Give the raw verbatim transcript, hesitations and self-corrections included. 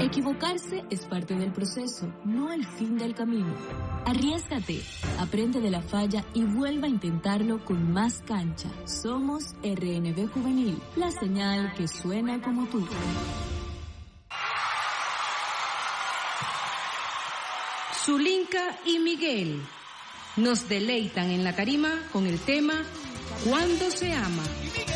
Equivocarse es parte del proceso, no el fin del camino. Arriésgate, aprende de la falla y vuelva a intentarlo con más cancha. Somos R N B Juvenil, la señal que suena como tú. Zulinka y Miguel nos deleitan en la tarima con el tema Cuando se ama.